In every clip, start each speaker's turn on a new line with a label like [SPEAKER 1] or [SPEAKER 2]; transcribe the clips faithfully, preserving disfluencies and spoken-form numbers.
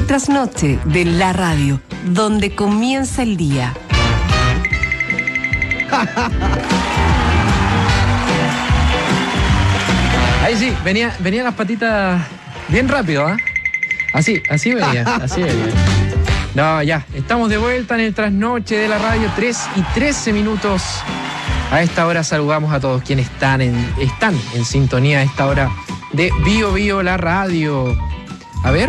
[SPEAKER 1] trasnoche de la radio, donde comienza el día.
[SPEAKER 2] Ahí sí, venía, venían las patitas bien rápido, ¿ah? ¿eh? Así, así venía, así venía. No, ya, estamos de vuelta en el trasnoche de la radio, tres y trece minutos. A esta hora saludamos a todos quienes están en, están en sintonía a esta hora de Bio Bio la radio. A ver,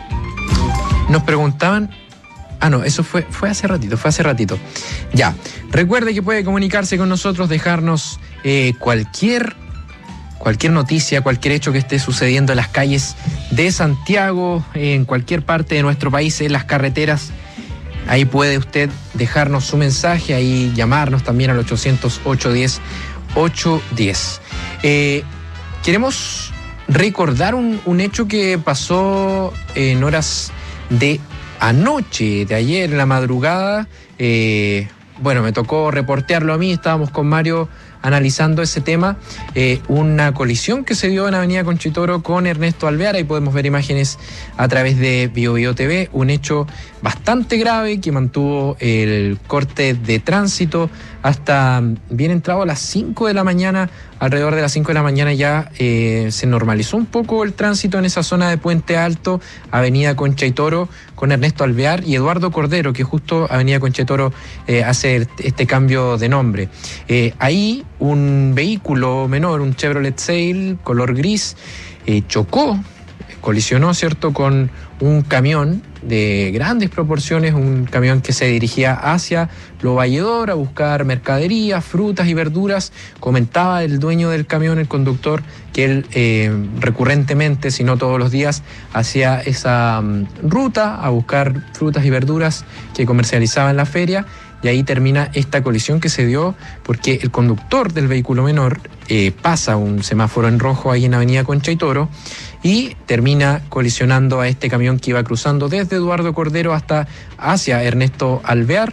[SPEAKER 2] nos preguntaban... Ah, no, eso fue, fue hace ratito, fue hace ratito. Ya, recuerde que puede comunicarse con nosotros, dejarnos eh, cualquier... cualquier noticia, cualquier hecho que esté sucediendo en las calles de Santiago, en cualquier parte de nuestro país, en las carreteras. Ahí puede usted dejarnos su mensaje, ahí llamarnos también al ochocientos, ochocientos diez, ochocientos diez. Eh, queremos recordar un, un hecho que pasó en horas de anoche, de ayer, en la madrugada. Eh, bueno, me tocó reportearlo a mí, estábamos con Mario analizando ese tema, eh, una colisión que se dio en Avenida Conchitoro con Ernesto Alvear. Ahí podemos ver imágenes a través de Bio Bio T V, un hecho bastante grave que mantuvo el corte de tránsito hasta bien entrado a las cinco de la mañana. Alrededor de las cinco de la mañana ya eh, se normalizó un poco el tránsito en esa zona de Puente Alto, Avenida Concha y Toro, con Ernesto Alvear y Eduardo Cordero, que justo Avenida Concha y Toro eh, hace este cambio de nombre. Eh, ahí un vehículo menor, un Chevrolet Sail, color gris, eh, chocó, colisionó, ¿cierto?, con un camión de grandes proporciones, un camión que se dirigía hacia Lo Valledor a buscar mercadería, frutas y verduras. Comentaba el dueño del camión, el conductor, que él eh, recurrentemente, si no todos los días, hacía esa um, ruta a buscar frutas y verduras que comercializaba en la feria. Y ahí termina esta colisión que se dio porque el conductor del vehículo menor eh, pasa un semáforo en rojo ahí en Avenida Concha y Toro y termina colisionando a este camión que iba cruzando desde Eduardo Cordero hasta hacia Ernesto Alvear.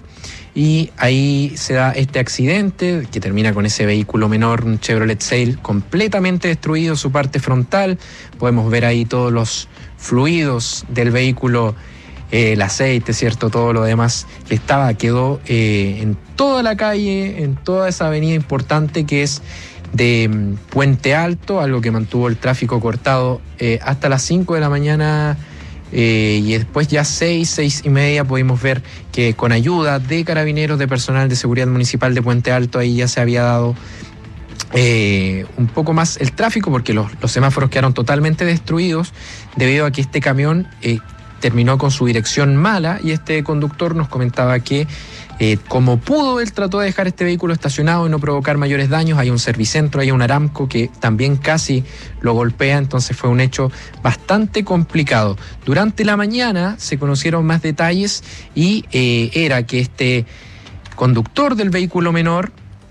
[SPEAKER 2] Y ahí se da este accidente que termina con ese vehículo menor, un Chevrolet Sail, completamente destruido, su parte frontal. Podemos ver ahí todos los fluidos del vehículo, eh, el aceite, ¿cierto? Todo lo demás que estaba, quedó eh, en toda la calle, en toda esa avenida importante que es de Puente Alto, algo que mantuvo el tráfico cortado eh, hasta las cinco de la mañana. Eh, y después ya seis, seis y media pudimos ver que con ayuda de carabineros, de personal de seguridad municipal de Puente Alto, ahí ya se había dado eh, un poco más el tráfico porque los, los semáforos quedaron totalmente destruidos debido a que este camión eh, terminó con su dirección mala y este conductor nos comentaba que Eh, como pudo, él trató de dejar este vehículo estacionado y no provocar mayores daños. Hay un Servicentro, hay un Aramco que también casi lo golpea, entonces fue un hecho bastante complicado. Durante la mañana se conocieron más detalles y eh, era que este conductor del vehículo menor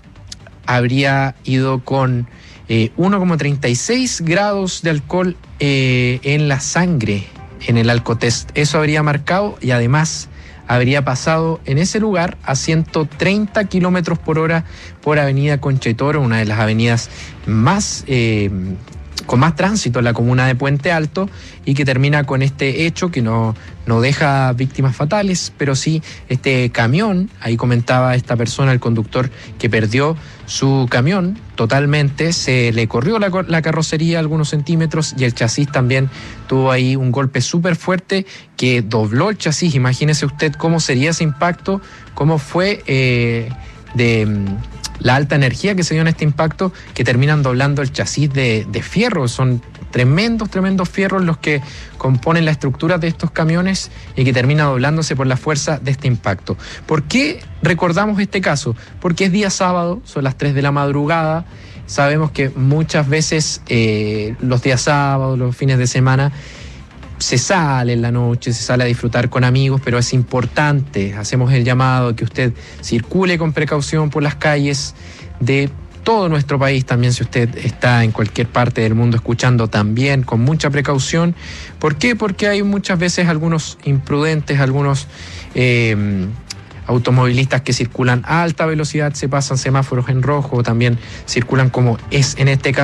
[SPEAKER 2] habría ido con eh, uno coma treinta y seis grados de alcohol eh, en la sangre en el alcotest. Eso habría marcado y además habría pasado en ese lugar a ciento treinta kilómetros por hora por Avenida Concha y Toro, una de las avenidas más eh, con más tránsito en la comuna de Puente Alto, y que termina con este hecho que no, no deja víctimas fatales, pero sí este camión. Ahí comentaba esta persona, el conductor, que perdió su camión totalmente, se le corrió la, la carrocería algunos centímetros y el chasis también tuvo ahí un golpe súper fuerte que dobló el chasis. Imagínese usted cómo sería ese impacto, cómo fue eh, de la alta energía que se dio en este impacto, que terminan doblando el chasis de, de fierro. Son tremendos, tremendos fierros los que componen la estructura de estos camiones y que termina doblándose por la fuerza de este impacto. ¿Por qué recordamos este caso? Porque es día sábado, son las tres de la madrugada. Sabemos que muchas veces eh, los días sábados, los fines de semana, se sale en la noche, se sale a disfrutar con amigos, pero es importante, hacemos el llamado a que usted circule con precaución por las calles de todo nuestro país, también si usted está en cualquier parte del mundo escuchando, también con mucha precaución. ¿Por qué? Porque hay muchas veces algunos imprudentes, algunos eh, automovilistas que circulan a alta velocidad, se pasan semáforos en rojo, también circulan como es en este caso